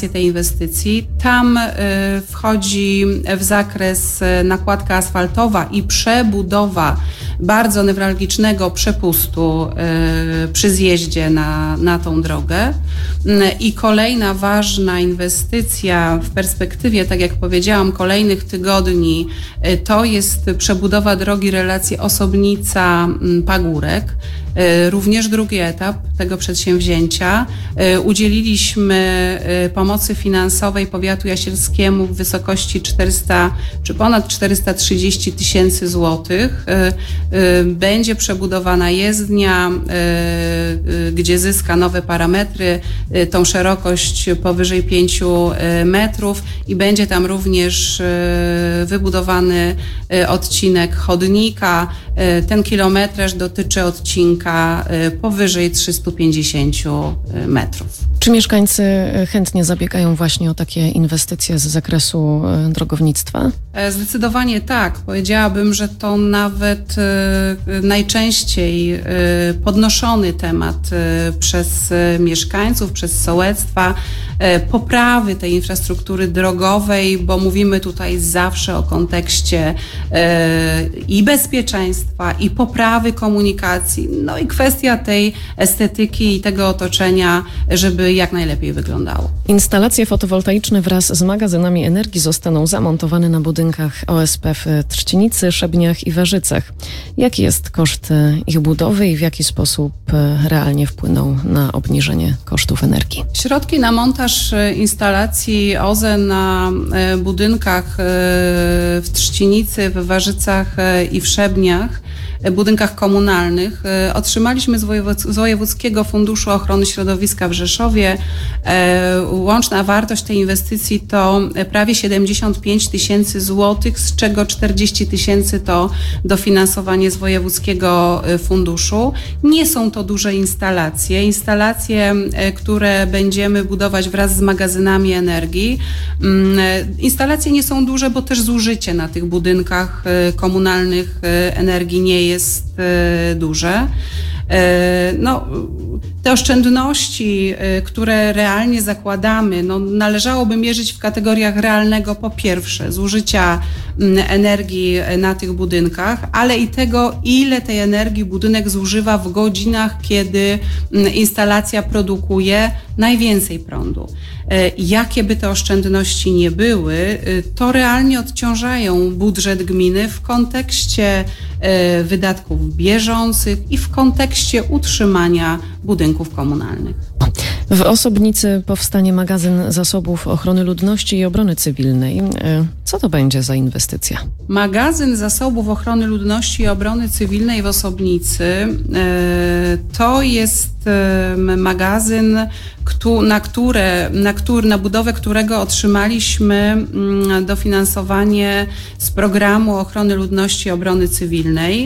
realizację tej inwestycji. Tam wchodzi w zakres nakładka asfaltowa i przebudowa bardzo newralgicznego przepustu przy zjeździe na tą drogę. I kolejna ważna inwestycja w perspektywie, tak jak powiedziałam, kolejnych tygodni, to jest przebudowa drogi relacji Osobnica-Pagórek. Również drugi etap tego przedsięwzięcia. Udzieliliśmy pomocy finansowej powiatu jasielskiemu w wysokości 400 czy ponad 430 tysięcy złotych. Będzie przebudowana jezdnia, gdzie zyska nowe parametry, tą szerokość powyżej 5 metrów i będzie tam również wybudowany odcinek chodnika. Ten kilometraż dotyczy odcinka powyżej 350 metrów. Czy mieszkańcy chętnie zabiegają właśnie o takie inwestycje z zakresu drogownictwa? Zdecydowanie tak. Powiedziałabym, że to nawet najczęściej podnoszony temat przez mieszkańców, przez sołectwa, poprawy tej infrastruktury drogowej, bo mówimy tutaj zawsze o kontekście i bezpieczeństwa, i poprawy komunikacji, no i kwestia tej estetyki i tego otoczenia, żeby jak najlepiej wyglądało. Instalacje fotowoltaiczne wraz z magazynami energii zostaną zamontowane na budynkach OSP w Trzcinicy, Szebniach i Warzycach. Jaki jest koszt ich budowy i w jaki sposób realnie wpłyną na obniżenie kosztów energii? Środki na montaż instalacji OZE na budynkach w Trzcinicy, w Warzycach i w Szebniach, budynkach komunalnych, otrzymaliśmy z Wojewódzkiego Funduszu Ochrony Środowiska w Rzeszowie. Łączna wartość tej inwestycji to prawie 75 tysięcy złotych, z czego 40 tysięcy to dofinansowanie z Wojewódzkiego Funduszu. Nie są to duże instalacje. Instalacje, które będziemy budować wraz z magazynami energii. Instalacje nie są duże, bo też zużycie na tych budynkach komunalnych energii nie jest duże. No, te oszczędności, które realnie zakładamy, no, należałoby mierzyć w kategoriach realnego, po pierwsze, zużycia energii na tych budynkach, ale i tego, ile tej energii budynek zużywa w godzinach, kiedy instalacja produkuje najwięcej prądu. Jakie by te oszczędności nie były, to realnie odciążają budżet gminy w kontekście wydatków bieżących i w kontekście utrzymania budynków komunalnych. W Osobnicy powstanie magazyn zasobów ochrony ludności i obrony cywilnej. Co to będzie za inwestycja? Magazyn zasobów ochrony ludności i obrony cywilnej w Osobnicy to jest magazyn, na budowę którego otrzymaliśmy dofinansowanie z programu ochrony ludności i obrony cywilnej.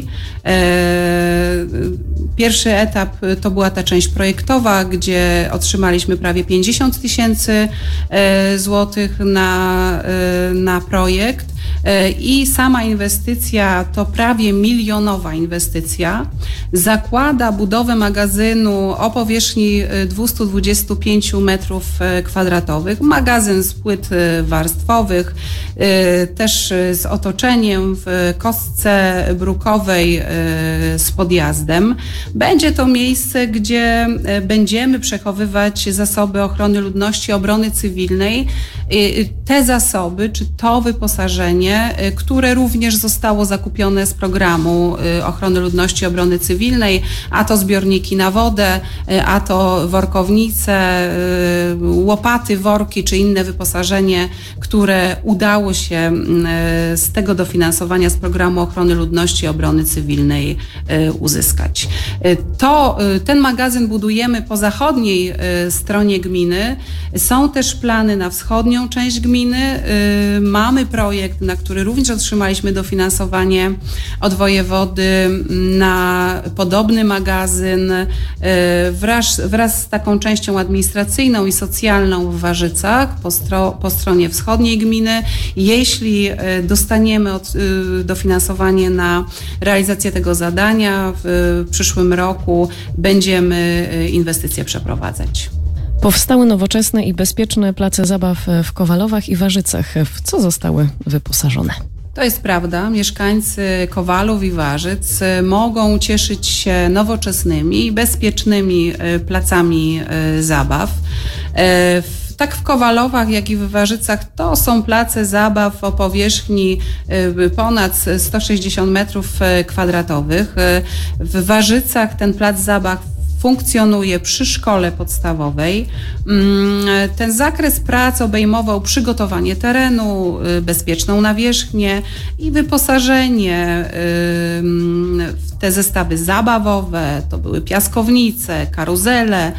Pierwszy etap to była ta część projektowa, gdzie otrzymaliśmy prawie 50 tysięcy złotych na projekt. I sama inwestycja to prawie milionowa inwestycja. Zakłada budowę magazynu o powierzchni 225 metrów kwadratowych. Magazyn z płyt warstwowych, też z otoczeniem w kostce brukowej z podjazdem. Będzie to miejsce, gdzie będziemy przechowywać zasoby ochrony ludności i obrony cywilnej. Te zasoby, czy to wyposażenie, które również zostało zakupione z programu ochrony ludności i obrony cywilnej, a to zbiorniki na wodę, a to workownice, łopaty, worki czy inne wyposażenie, które udało się z tego dofinansowania z programu ochrony ludności i obrony cywilnej uzyskać. Ten magazyn budujemy po zachodniej stronie gminy. Są też plany na wschodnią część gminy. Mamy projekt, na który również otrzymaliśmy dofinansowanie od wojewody na podobny magazyn wraz z taką częścią administracyjną i socjalną w Warzycach po stronie wschodniej gminy. Jeśli dostaniemy dofinansowanie na realizację tego zadania, w przyszłym roku będziemy inwestycje przeprowadzać. Powstały nowoczesne i bezpieczne place zabaw w Kowalowach i Warzycach. W co zostały wyposażone? To jest prawda. Mieszkańcy Kowalów i Warzyc mogą cieszyć się nowoczesnymi i bezpiecznymi placami zabaw. Tak w Kowalowach, jak i w Warzycach to są place zabaw o powierzchni ponad 160 m2. W Warzycach ten plac zabaw funkcjonuje przy szkole podstawowej. Ten zakres prac obejmował przygotowanie terenu, bezpieczną nawierzchnię i wyposażenie w te zestawy zabawowe. To były piaskownice, karuzele,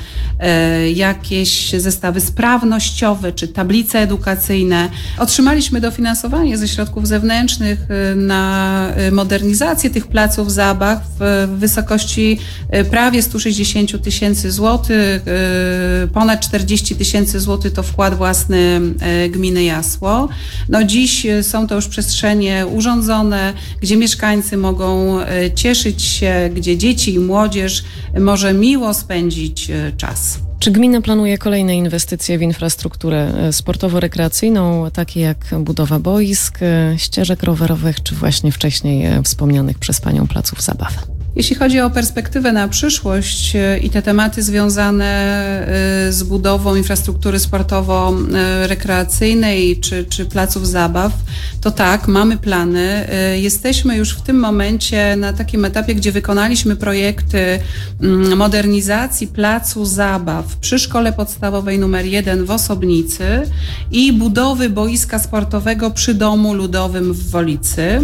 jakieś zestawy sprawnościowe czy tablice edukacyjne. Otrzymaliśmy dofinansowanie ze środków zewnętrznych na modernizację tych placów zabaw w wysokości prawie 160 000 złotych. Ponad 40 000 złotych to wkład własny gminy Jasło. No dziś są to już przestrzenie urządzone, gdzie mieszkańcy mogą cieszyć się, gdzie dzieci i młodzież może miło spędzić czas. Czy gmina planuje kolejne inwestycje w infrastrukturę sportowo-rekreacyjną, takie jak budowa boisk, ścieżek rowerowych, czy właśnie wcześniej wspomnianych przez Panią placów zabaw? Jeśli chodzi o perspektywę na przyszłość i te tematy związane z budową infrastruktury sportowo-rekreacyjnej czy placów zabaw, to tak, mamy plany. Jesteśmy już w tym momencie na takim etapie, gdzie wykonaliśmy projekty modernizacji placu zabaw przy szkole podstawowej nr 1 w Osobnicy i budowy boiska sportowego przy Domu Ludowym w Wolicy.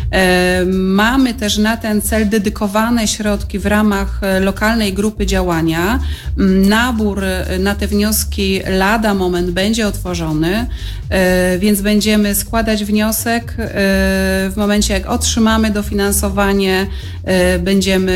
Mamy też na ten cel dedykowane środki w ramach lokalnej grupy działania. Nabór na te wnioski lada moment będzie otworzony, więc będziemy składać wniosek. W momencie, jak otrzymamy dofinansowanie, będziemy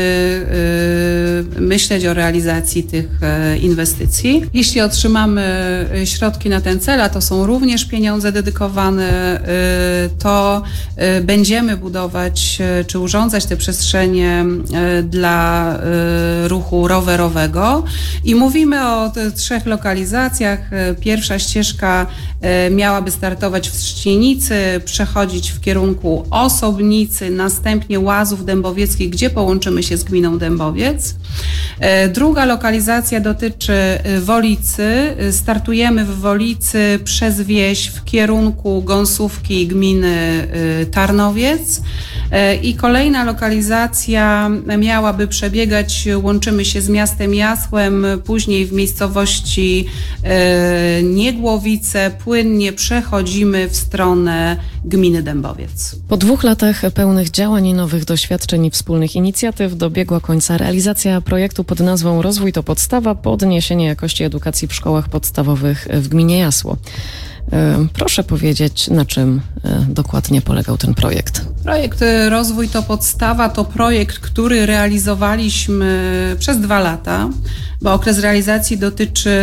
myśleć o realizacji tych inwestycji. Jeśli otrzymamy środki na ten cel, a to są również pieniądze dedykowane, to będziemy budować czy urządzać te przestrzenie dla ruchu rowerowego i mówimy o 3 lokalizacjach. Pierwsza ścieżka miałaby startować w Trzcinicy, przechodzić w kierunku Osobnicy, następnie Łazów Dębowieckich, gdzie połączymy się z gminą Dębowiec. Druga lokalizacja dotyczy Wolicy. Startujemy w Wolicy przez wieś w kierunku Gąsówki gminy Tarnowiec. I kolejna lokalizacja miałaby przebiegać, łączymy się z miastem Jasłem, później w miejscowości Niegłowice, płynnie przechodzimy w stronę gminy Dębowiec. Po 2 latach pełnych działań i nowych doświadczeń i wspólnych inicjatyw dobiegła końca realizacja projektu pod nazwą Rozwój to podstawa, podniesienie jakości edukacji w szkołach podstawowych w gminie Jasło. Proszę powiedzieć, na czym dokładnie polegał ten projekt? Projekt Rozwój to podstawa to projekt, który realizowaliśmy przez 2 lata, bo okres realizacji dotyczy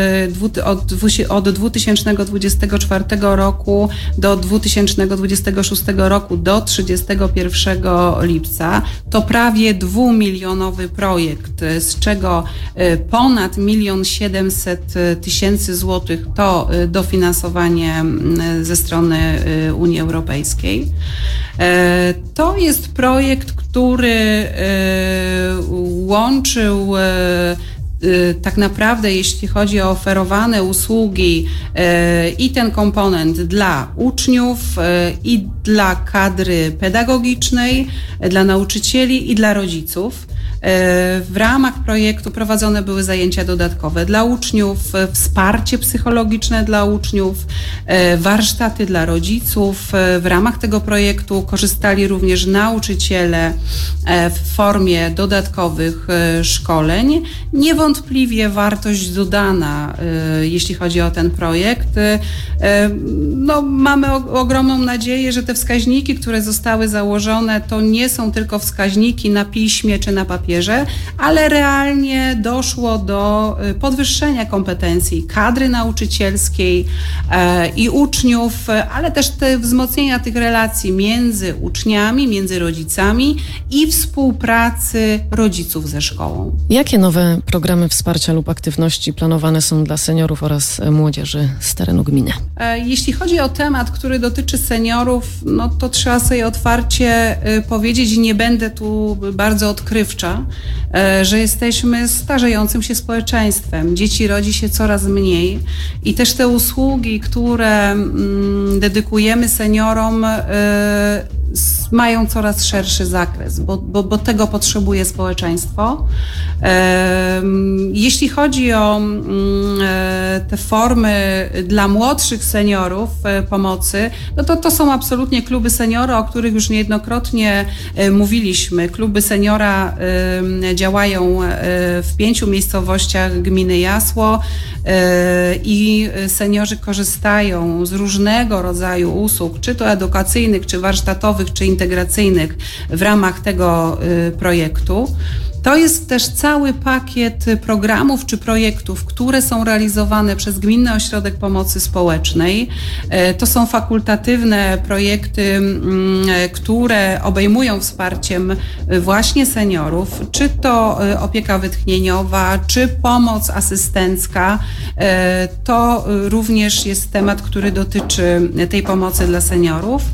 od 2024 roku do 2026 roku do 31 lipca. To prawie 2-milionowy projekt, z czego ponad 1 700 000 złotych to dofinansowanie ze strony Unii Europejskiej. To jest projekt, który łączył tak naprawdę, jeśli chodzi o oferowane usługi i ten komponent dla uczniów i dla kadry pedagogicznej, dla nauczycieli i dla rodziców. W ramach projektu prowadzone były zajęcia dodatkowe dla uczniów, wsparcie psychologiczne dla uczniów, warsztaty dla rodziców. W ramach tego projektu korzystali również nauczyciele w formie dodatkowych szkoleń. Niewątpliwie wartość dodana, jeśli chodzi o ten projekt. No, mamy ogromną nadzieję, że te wskaźniki, które zostały założone, to nie są tylko wskaźniki na piśmie czy na papierze, papierze, ale realnie doszło do podwyższenia kompetencji kadry nauczycielskiej i uczniów, ale też wzmocnienia tych relacji między uczniami, między rodzicami i współpracy rodziców ze szkołą. Jakie nowe programy wsparcia lub aktywności planowane są dla seniorów oraz młodzieży z terenu gminy? Jeśli chodzi o temat, który dotyczy seniorów, no to trzeba sobie otwarcie powiedzieć i nie będę tu bardzo odkrywcza, że jesteśmy starzejącym się społeczeństwem. Dzieci rodzi się coraz mniej i też te usługi, które dedykujemy seniorom, mają coraz szerszy zakres, bo tego potrzebuje społeczeństwo. Jeśli chodzi o te formy dla młodszych seniorów pomocy, no to są absolutnie kluby seniora, o których już niejednokrotnie mówiliśmy. Kluby seniora działają w 5 miejscowościach gminy Jasło i seniorzy korzystają z różnego rodzaju usług, czy to edukacyjnych, czy warsztatowych, czy integracyjnych w ramach tego projektu. To jest też cały pakiet programów czy projektów, które są realizowane przez Gminny Ośrodek Pomocy Społecznej. To są fakultatywne projekty, które obejmują wsparciem właśnie seniorów, czy to opieka wytchnieniowa, czy pomoc asystencka. To również jest temat, który dotyczy tej pomocy dla seniorów.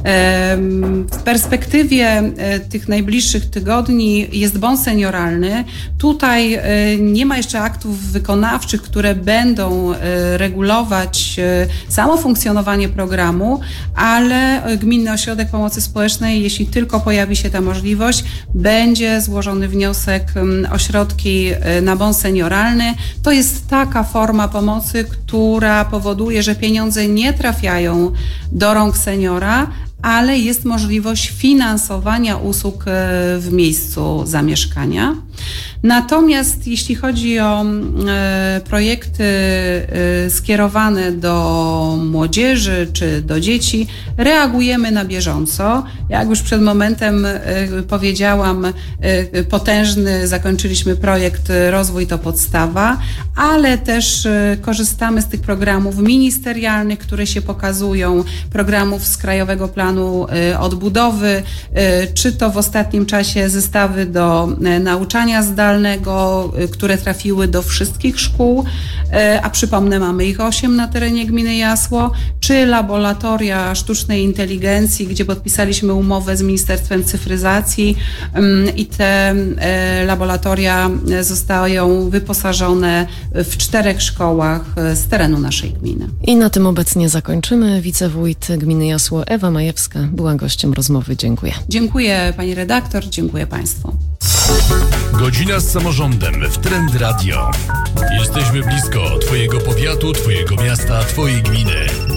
W perspektywie tych najbliższych tygodni jest bon senioralny. Tutaj nie ma jeszcze aktów wykonawczych, które będą regulować samo funkcjonowanie programu, ale Gminny Ośrodek Pomocy Społecznej, jeśli tylko pojawi się ta możliwość, będzie złożony wniosek o środki na bon senioralny. To jest taka forma pomocy, która powoduje, że pieniądze nie trafiają do rąk seniora, ale jest możliwość finansowania usług w miejscu zamieszkania. Natomiast jeśli chodzi o projekty skierowane do młodzieży czy do dzieci, reagujemy na bieżąco. Jak już przed momentem powiedziałam, potężny zakończyliśmy projekt Rozwój to podstawa, ale też korzystamy z tych programów ministerialnych, które się pokazują, programów z Krajowego Planu Odbudowy, czy to w ostatnim czasie zestawy do nauczania zdalnego, które trafiły do wszystkich szkół, a przypomnę, mamy ich 8 na terenie gminy Jasło, czy laboratoria sztucznej inteligencji, gdzie podpisaliśmy umowę z Ministerstwem Cyfryzacji i te laboratoria zostają wyposażone w 4 szkołach z terenu naszej gminy. I na tym obecnie zakończymy. Wicewójt gminy Jasło Ewa Majewska była gościem rozmowy. Dziękuję. Dziękuję pani redaktor, dziękuję państwu. Godzina z samorządem w Trend Radio. Jesteśmy blisko twojego powiatu, twojego miasta, twojej gminy.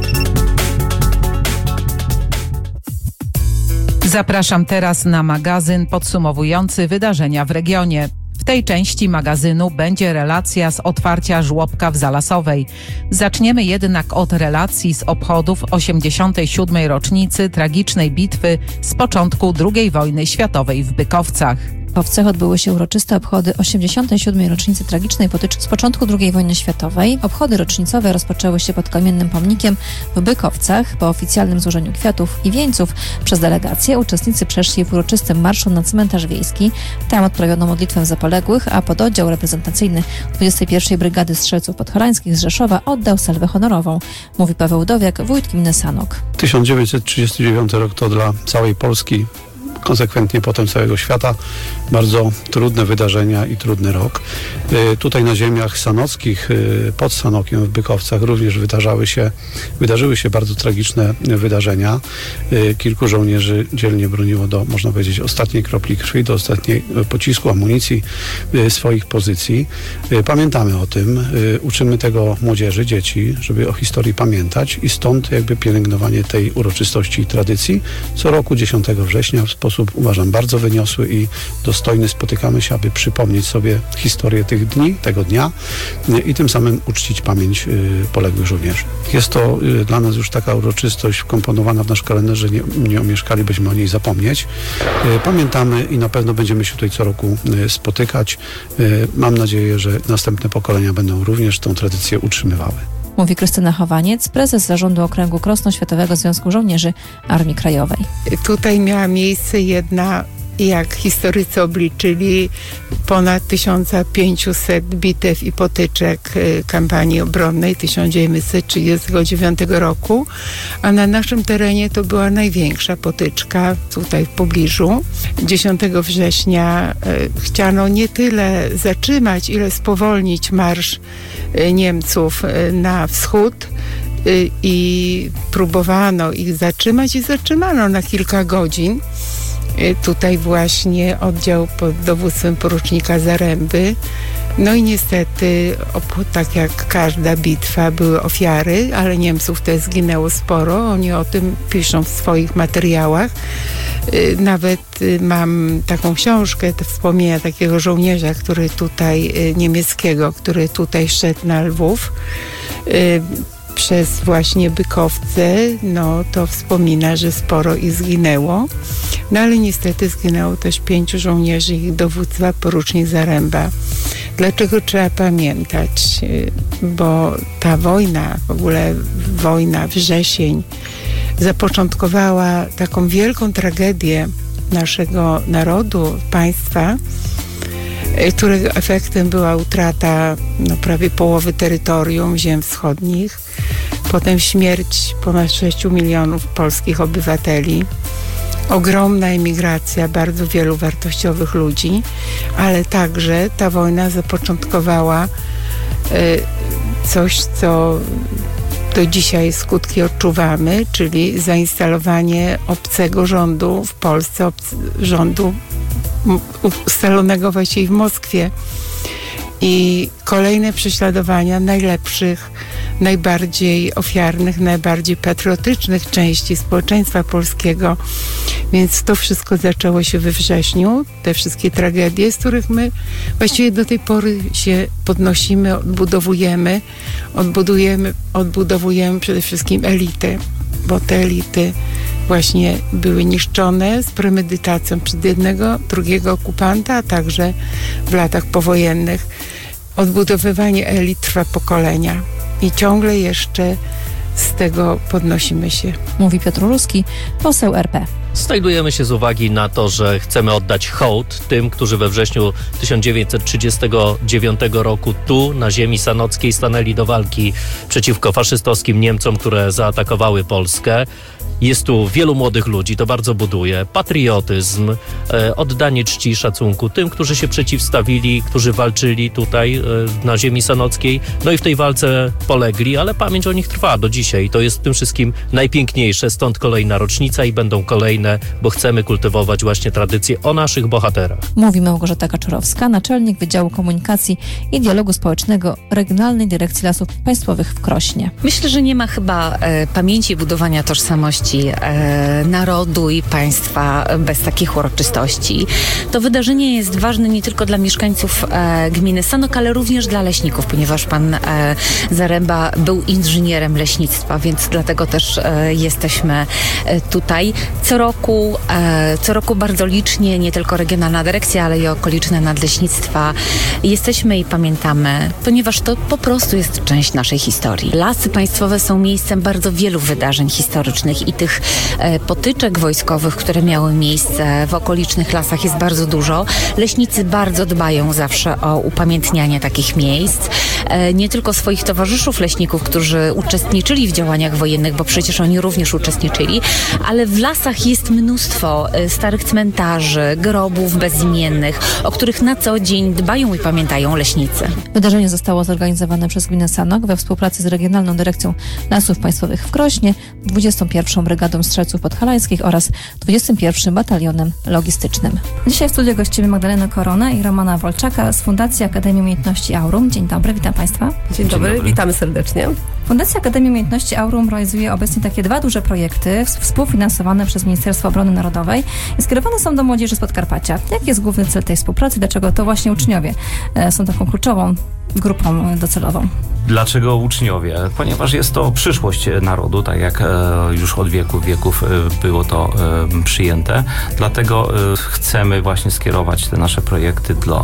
Zapraszam teraz na magazyn podsumowujący wydarzenia w regionie. W tej części magazynu będzie relacja z otwarcia żłobka w Zalasowej. Zaczniemy jednak od relacji z obchodów 87. rocznicy tragicznej bitwy z początku II wojny światowej w Bykowcach. W Bykowcach odbyły się uroczyste obchody 87. rocznicy tragicznej potyczki z początku II wojny światowej. Obchody rocznicowe rozpoczęły się pod kamiennym pomnikiem w Bykowcach. Po oficjalnym złożeniu kwiatów i wieńców przez delegację uczestnicy przeszli w uroczystym marszu na cmentarz wiejski. Tam odprawiono modlitwę za poległych, a pododdział reprezentacyjny 21. Brygady Strzelców Podhalańskich z Rzeszowa oddał salwę honorową. Mówi Paweł Dowiak, wójt gminy Sanok. 1939 rok to dla całej Polski, konsekwentnie potem całego świata, bardzo trudne wydarzenia i trudny rok. Tutaj na ziemiach sanockich, pod Sanokiem w Bykowcach również wydarzyły się bardzo tragiczne wydarzenia. Kilku żołnierzy dzielnie broniło do, można powiedzieć, ostatniej kropli krwi, do ostatniej pocisku, amunicji swoich pozycji. Pamiętamy o tym, uczymy tego młodzieży, dzieci, żeby o historii pamiętać i stąd jakby pielęgnowanie tej uroczystości i tradycji. Co roku 10 września w sposób sposób, uważam, bardzo wyniosły i dostojny spotykamy się, aby przypomnieć sobie historię tych dni, tego dnia i tym samym uczcić pamięć poległych żołnierzy. Jest to dla nas już taka uroczystość wkomponowana w nasz kalendarz, że nie omieszkalibyśmy o niej zapomnieć. Pamiętamy i na pewno będziemy się tutaj co roku spotykać. Mam nadzieję, że następne pokolenia będą również tą tradycję utrzymywały. Mówi Krystyna Chowaniec, prezes Zarządu Okręgu Krosno Światowego Związku Żołnierzy Armii Krajowej. Tutaj miała miejsce jedna, jak historycy obliczyli, ponad 1500 bitew i potyczek kampanii obronnej 1939 roku, a na naszym terenie to była największa potyczka tutaj w pobliżu. 10 września chciano nie tyle zatrzymać, ile spowolnić marsz Niemców na wschód i próbowano ich zatrzymać i zatrzymano na kilka godzin. Tutaj właśnie oddział pod dowództwem porucznika Zaręby. No i niestety, tak jak każda bitwa, były ofiary, ale Niemców też zginęło sporo. Oni o tym piszą w swoich materiałach. Nawet mam taką książkę, te wspomnienia takiego żołnierza, niemieckiego, który tutaj szedł na Lwów przez właśnie Bykowce, no to wspomina, że sporo ich zginęło. No ale niestety zginęło też 5 żołnierzy ich dowództwa, porucznik Zaręba. Dlaczego trzeba pamiętać? Bo ta wojna, w ogóle wojna, wrzesień, zapoczątkowała taką wielką tragedię naszego narodu, państwa, którego efektem była utrata prawie połowy terytorium ziem wschodnich, potem śmierć ponad 6 milionów polskich obywateli, ogromna emigracja bardzo wielu wartościowych ludzi, ale także ta wojna zapoczątkowała coś, co do dzisiaj skutki odczuwamy, czyli zainstalowanie obcego rządu w Polsce, rządu ustalonego właściwie w Moskwie i kolejne prześladowania najlepszych, najbardziej ofiarnych, najbardziej patriotycznych części społeczeństwa polskiego. Więc to wszystko zaczęło się we wrześniu, te wszystkie tragedie, z których my właściwie do tej pory się podnosimy, odbudowujemy przede wszystkim elity, bo te elity właśnie były niszczone z premedytacją przez jednego, drugiego okupanta, a także w latach powojennych. Odbudowywanie elit trwa pokolenia i ciągle jeszcze z tego podnosimy się. Mówi Piotr Ruski, poseł RP. Znajdujemy się z uwagi na to, że chcemy oddać hołd tym, którzy we wrześniu 1939 roku tu, na ziemi sanockiej, stanęli do walki przeciwko faszystowskim Niemcom, które zaatakowały Polskę. Jest tu wielu młodych ludzi, to bardzo buduje. Patriotyzm, oddanie czci i szacunku tym, którzy się przeciwstawili, którzy walczyli tutaj na ziemi sanockiej. No i w tej walce polegli, ale pamięć o nich trwa do dzisiaj. To jest w tym wszystkim najpiękniejsze, stąd kolejna rocznica i będą kolejne, bo chcemy kultywować właśnie tradycję o naszych bohaterach. Mówi Małgorzata Kaczorowska, naczelnik Wydziału Komunikacji i Dialogu Społecznego Regionalnej Dyrekcji Lasów Państwowych w Krośnie. Myślę, że nie ma chyba pamięci budowania tożsamości narodu i państwa bez takich uroczystości. To wydarzenie jest ważne nie tylko dla mieszkańców gminy Sanok, ale również dla leśników, ponieważ pan Zaręba był inżynierem leśnictwa, więc dlatego też jesteśmy tutaj. Co roku bardzo licznie, nie tylko Regionalna Dyrekcja, ale i okoliczne nadleśnictwa jesteśmy i pamiętamy, ponieważ to po prostu jest część naszej historii. Lasy państwowe są miejscem bardzo wielu wydarzeń historycznych i tych potyczek wojskowych, które miały miejsce w okolicznych lasach, jest bardzo dużo. Leśnicy bardzo dbają zawsze o upamiętnianie takich miejsc. Nie tylko swoich towarzyszów leśników, którzy uczestniczyli w działaniach wojennych, bo przecież oni również uczestniczyli, ale w lasach jest mnóstwo starych cmentarzy, grobów bezimiennych, o których na co dzień dbają i pamiętają leśnicy. Wydarzenie zostało zorganizowane przez gminę Sanok we współpracy z Regionalną Dyrekcją Lasów Państwowych w Krośnie, 21. Brygadą Strzelców Podhalańskich oraz 21. Batalionem Logistycznym. Dzisiaj w studiu gościmy Magdalenę Koronę i Romana Wolczaka z Fundacji Akademii Umiejętności Aurum. Dzień dobry, witam Państwa. Dzień dobry, witamy serdecznie. Fundacja Akademii Umiejętności Aurum realizuje obecnie takie 2 duże projekty współfinansowane przez Ministerstwo Obrony Narodowej i skierowane są do młodzieży z Podkarpacia. Jaki jest główny cel tej współpracy? Dlaczego to właśnie uczniowie są taką kluczową grupą docelową? Dlaczego uczniowie? Ponieważ jest to przyszłość narodu, tak jak już od wieków było to przyjęte. Dlatego chcemy właśnie skierować te nasze projekty dla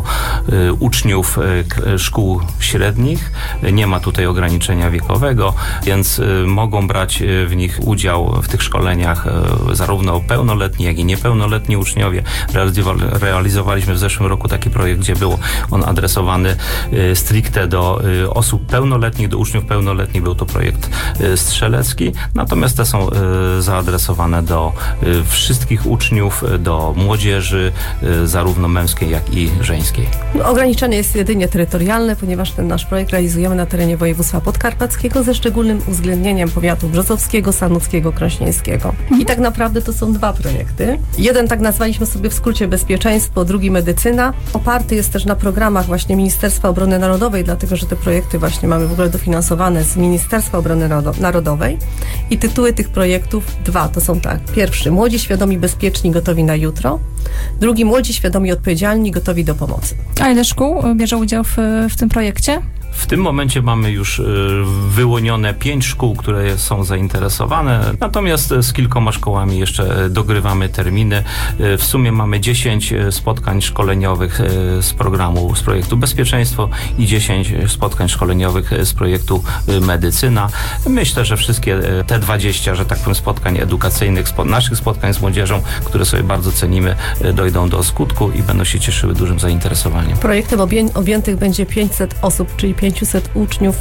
uczniów szkół średnich. Nie ma tutaj ograniczenia wiekowego, więc mogą brać w nich udział w tych szkoleniach zarówno pełnoletni, jak i niepełnoletni uczniowie. Realizowaliśmy w zeszłym roku taki projekt, gdzie był on adresowany stricte do osób pełnoletnich, do uczniów pełnoletnich. Był to projekt strzelecki, natomiast te są zaadresowane do wszystkich uczniów, do młodzieży, zarówno męskiej, jak i żeńskiej. Ograniczenie jest jedynie terytorialne, ponieważ ten nasz projekt realizujemy na terenie województwa podkarpackiego ze szczególnym uwzględnieniem powiatu brzozowskiego, sanockiego, krośnieńskiego. I tak naprawdę to są 2 projekty. Jeden tak nazwaliśmy sobie w skrócie bezpieczeństwo, drugi medycyna. Oparty jest też na programach właśnie Ministerstwa Obrony Narodowej, dlatego że te projekty właśnie mamy w ogóle dofinansowane z Ministerstwa Obrony Narodowej. I tytuły tych projektów 2 to są tak. Pierwszy, młodzi, świadomi, bezpieczni, gotowi na jutro. Drugi, młodzi, świadomi, odpowiedzialni, gotowi do pomocy. A ile szkół bierze udział w tym projekcie? W tym momencie mamy już wyłonione 5 szkół, które są zainteresowane, natomiast z kilkoma szkołami jeszcze dogrywamy terminy. W sumie mamy 10 spotkań szkoleniowych z projektu Bezpieczeństwo i 10 spotkań szkoleniowych z projektu Medycyna. Myślę, że wszystkie te 20, że tak powiem, spotkań edukacyjnych, naszych spotkań z młodzieżą, które sobie bardzo cenimy, dojdą do skutku i będą się cieszyły dużym zainteresowaniem. Projektem objętych będzie 500 osób, czyli 500 uczniów,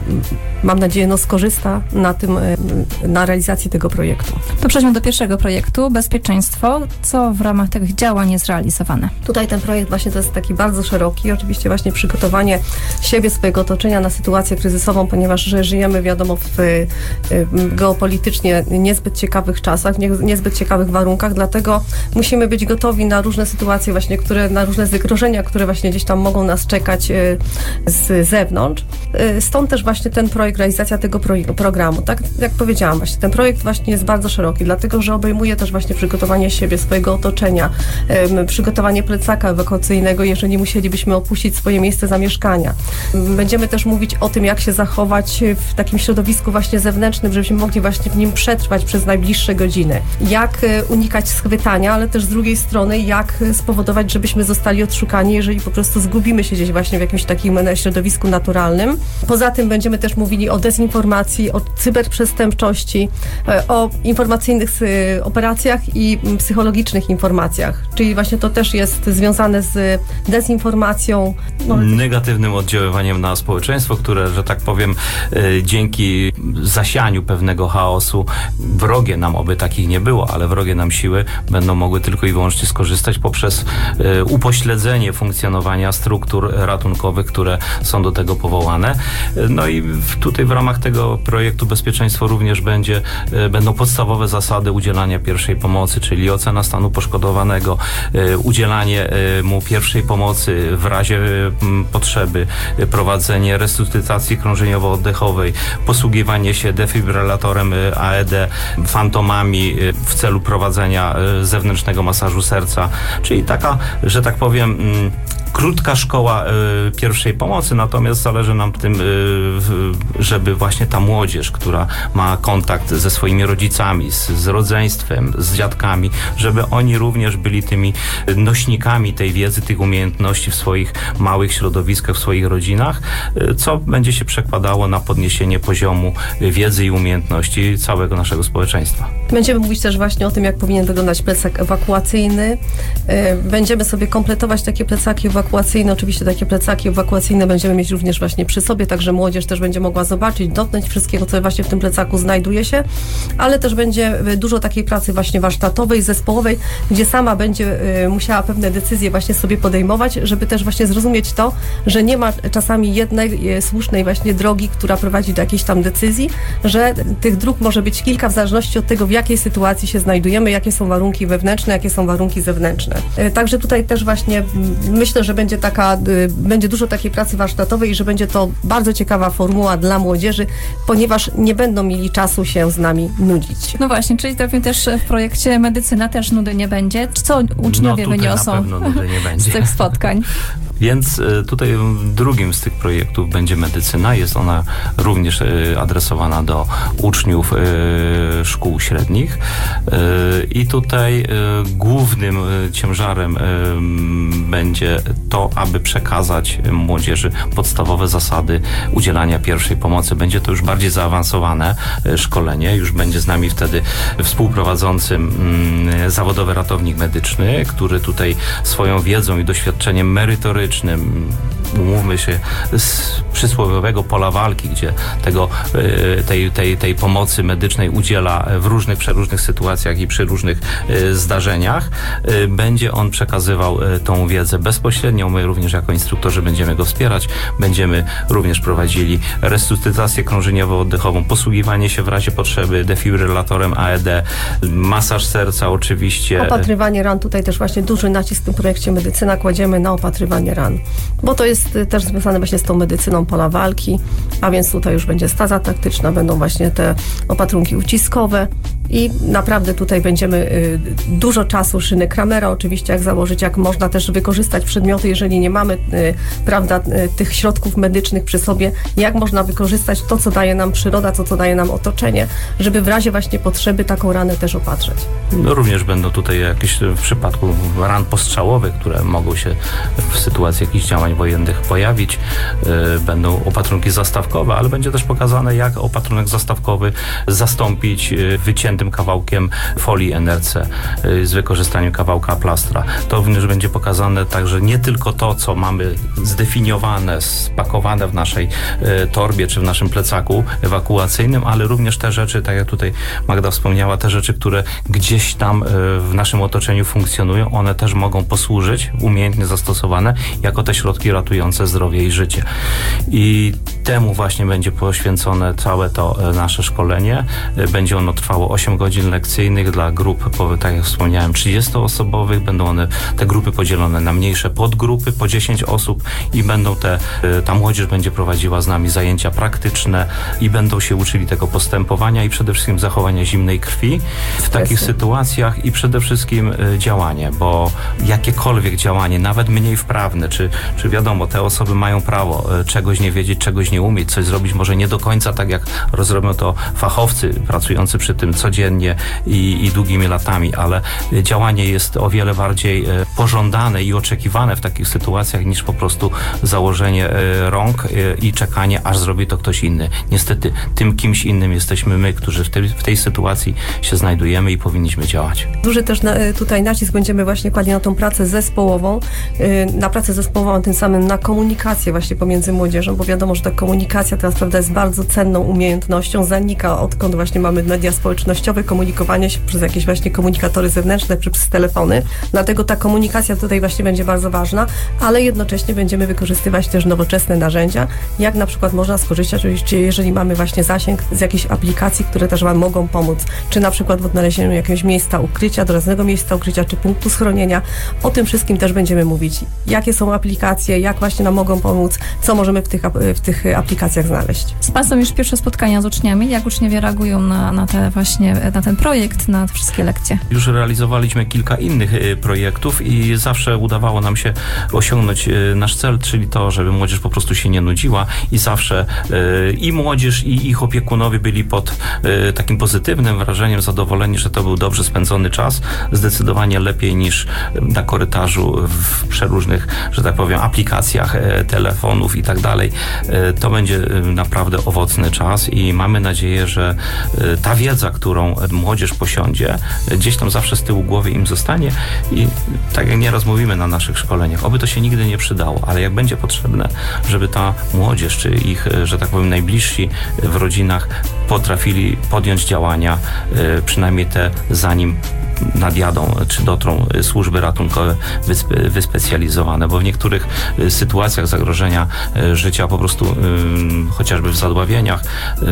mam nadzieję, skorzysta na realizacji tego projektu. To przejdźmy do pierwszego projektu, bezpieczeństwo. Co w ramach tych działań jest realizowane? Tutaj ten projekt właśnie to jest taki bardzo szeroki, oczywiście właśnie przygotowanie siebie, swojego otoczenia na sytuację kryzysową, ponieważ żyjemy, wiadomo, w geopolitycznie niezbyt ciekawych czasach, niezbyt ciekawych warunkach, dlatego musimy być gotowi na różne sytuacje właśnie, na różne zagrożenia, które właśnie gdzieś tam mogą nas czekać z zewnątrz. Stąd też właśnie ten projekt, realizacja tego programu. Tak jak powiedziałam, właśnie ten projekt właśnie jest bardzo szeroki, dlatego że obejmuje też właśnie przygotowanie siebie, swojego otoczenia, przygotowanie plecaka ewakuacyjnego, jeżeli musielibyśmy opuścić swoje miejsce zamieszkania. Będziemy też mówić o tym, jak się zachować w takim środowisku właśnie zewnętrznym, żebyśmy mogli właśnie w nim przetrwać przez najbliższe godziny. Jak unikać schwytania, ale też z drugiej strony, jak spowodować, żebyśmy zostali odszukani, jeżeli po prostu zgubimy się gdzieś właśnie w jakimś takim środowisku naturalnym. Poza tym będziemy też mówili o dezinformacji, o cyberprzestępczości, o informacyjnych operacjach i psychologicznych informacjach. Czyli właśnie to też jest związane z dezinformacją. Negatywnym oddziaływaniem na społeczeństwo, które, że tak powiem, dzięki zasianiu pewnego chaosu, wrogie nam, oby takich nie było, ale wrogie nam siły będą mogły tylko i wyłącznie skorzystać poprzez upośledzenie funkcjonowania struktur ratunkowych, które są do tego powołane. No i tutaj w ramach tego projektu bezpieczeństwo również będą podstawowe zasady udzielania pierwszej pomocy, czyli ocena stanu poszkodowanego, udzielanie mu pierwszej pomocy w razie potrzeby, prowadzenie resuscytacji krążeniowo-oddechowej, posługiwanie się defibrylatorem AED, fantomami w celu prowadzenia zewnętrznego masażu serca, czyli taka, że tak powiem, krótka szkoła pierwszej pomocy, natomiast zależy nam tym, żeby właśnie ta młodzież, która ma kontakt ze swoimi rodzicami, z rodzeństwem, z dziadkami, żeby oni również byli tymi nośnikami tej wiedzy, tych umiejętności w swoich małych środowiskach, w swoich rodzinach, co będzie się przekładało na podniesienie poziomu wiedzy i umiejętności całego naszego społeczeństwa. Będziemy mówić też właśnie o tym, jak powinien wyglądać plecak ewakuacyjny. Będziemy sobie kompletować takie plecaki ewakuacyjne. Oczywiście takie plecaki ewakuacyjne będziemy mieć również właśnie przy sobie, także młodzież też będzie mogła zobaczyć, dotknąć wszystkiego, co właśnie w tym plecaku znajduje się, ale też będzie dużo takiej pracy właśnie warsztatowej, zespołowej, gdzie sama będzie musiała pewne decyzje właśnie sobie podejmować, żeby też właśnie zrozumieć to, że nie ma czasami jednej słusznej właśnie drogi, która prowadzi do jakiejś tam decyzji, że tych dróg może być kilka w zależności od tego, w jakiej sytuacji się znajdujemy, jakie są warunki wewnętrzne, jakie są warunki zewnętrzne. Także tutaj też właśnie myślę, że że będzie dużo takiej pracy warsztatowej i że będzie to bardzo ciekawa formuła dla młodzieży, ponieważ nie będą mieli czasu się z nami nudzić. No właśnie, czyli też w projekcie medycyna też nudy nie będzie. Co uczniowie wyniosą z tych spotkań? Więc tutaj drugim z tych projektów będzie medycyna. Jest ona również adresowana do uczniów szkół średnich. I tutaj głównym ciężarem będzie to, aby przekazać młodzieży podstawowe zasady udzielania pierwszej pomocy. Będzie to już bardziej zaawansowane szkolenie. Już będzie z nami wtedy współprowadzącym zawodowy ratownik medyczny, który tutaj swoją wiedzą i doświadczeniem merytorycznym, umówmy się, z przysłowiowego pola walki, gdzie tej pomocy medycznej udziela w przeróżnych sytuacjach i przy różnych zdarzeniach, będzie on przekazywał tą wiedzę bezpośrednio. My również jako instruktorzy będziemy go wspierać. Będziemy również prowadzili resuscytację krążeniowo-oddechową, posługiwanie się w razie potrzeby defibrylatorem AED, masaż serca oczywiście. Opatrywanie ran, tutaj też właśnie duży nacisk w tym projekcie medycyna kładziemy na opatrywanie ran, bo to jest też związane właśnie z tą medycyną pola walki, a więc tutaj już będzie staza taktyczna, będą właśnie te opatrunki uciskowe i naprawdę tutaj będziemy dużo czasu, szyny Kramera oczywiście, jak założyć, jak można też wykorzystać przedmioty, jeżeli nie mamy tych środków medycznych przy sobie, jak można wykorzystać to, co daje nam przyroda, co daje nam otoczenie, żeby w razie właśnie potrzeby taką ranę też opatrzeć. No, również będą tutaj jakieś w przypadku ran postrzałowych, które mogą się w sytuacji jakichś działań wojennych pojawić, będą opatrunki zastawkowe, ale będzie też pokazane, jak opatrunek zastawkowy zastąpić wyciętym kawałkiem folii NRC z wykorzystaniem kawałka plastra. To również będzie pokazane także nie tylko to, co mamy zdefiniowane, spakowane w naszej torbie czy w naszym plecaku ewakuacyjnym, ale również te rzeczy, tak jak tutaj Magda wspomniała, te rzeczy, które gdzieś tam w naszym otoczeniu funkcjonują, one też mogą posłużyć, umiejętnie zastosowane, jako te środki ratujące zdrowie i życie. I temu właśnie będzie poświęcone całe to nasze szkolenie. Będzie ono trwało 8 godzin lekcyjnych dla grup, tak jak wspomniałem, 30-osobowych. Będą te grupy podzielone na mniejsze podgrupy po 10 osób i ta młodzież będzie prowadziła z nami zajęcia praktyczne i będą się uczyli tego postępowania i przede wszystkim zachowania zimnej krwi w takich sytuacjach i przede wszystkim działanie, bo jakiekolwiek działanie, nawet mniej wprawne, czy wiadomo, te osoby mają prawo czegoś nie wiedzieć, czegoś nie umieć, coś zrobić może nie do końca tak, jak rozrobią to fachowcy pracujący przy tym codziennie i długimi latami, ale działanie jest o wiele bardziej pożądane i oczekiwane w takich sytuacjach niż po prostu założenie rąk i czekanie, aż zrobi to ktoś inny. Niestety tym kimś innym jesteśmy my, którzy w tej sytuacji się znajdujemy i powinniśmy działać. Duży też tutaj nacisk będziemy właśnie kładli na tą pracę zespołową, a tym samym na komunikację właśnie pomiędzy młodzieżą, bo wiadomo, że ta komunikacja teraz, prawda, jest bardzo cenną umiejętnością, zanika odkąd właśnie mamy media społecznościowe, komunikowanie się przez jakieś właśnie komunikatory zewnętrzne, przez telefony. Dlatego ta komunikacja tutaj właśnie będzie bardzo ważna, ale jednocześnie będziemy wykorzystywać też nowoczesne narzędzia, jak na przykład można skorzystać, oczywiście, jeżeli mamy właśnie zasięg z jakichś aplikacji, które też Wam mogą pomóc, czy na przykład w odnalezieniu jakiegoś miejsca ukrycia, doraźnego miejsca ukrycia, czy punktu schronienia. O tym wszystkim też będziemy mówić. Jakie są aplikacje, jak właśnie nam mogą pomóc, co możemy w tych aplikacjach znaleźć. Z Państwem już pierwsze spotkania z uczniami, jak uczniowie reagują na ten projekt, na te wszystkie lekcje? Już realizowaliśmy kilka innych projektów i zawsze udawało nam się osiągnąć nasz cel, czyli to, żeby młodzież po prostu się nie nudziła i zawsze i młodzież, i ich opiekunowie byli pod takim pozytywnym wrażeniem, zadowoleni, że to był dobrze spędzony czas, zdecydowanie lepiej niż na korytarzu w przeróżnych, że tak powiem, aplikacjach telefonów i tak dalej. To będzie naprawdę owocny czas i mamy nadzieję, że ta wiedza, którą młodzież posiądzie, gdzieś tam zawsze z tyłu głowy im zostanie i tak jak nieraz mówimy na naszych szkoleniach, oby to się nigdy nie przydało, ale jak będzie potrzebne, żeby ta młodzież, czy ich, że tak powiem, najbliżsi w rodzinach potrafili podjąć działania, przynajmniej te zanim nadjadą, czy dotrą służby ratunkowe wyspecjalizowane, bo w niektórych sytuacjach zagrożenia życia po prostu, chociażby w zadławieniach,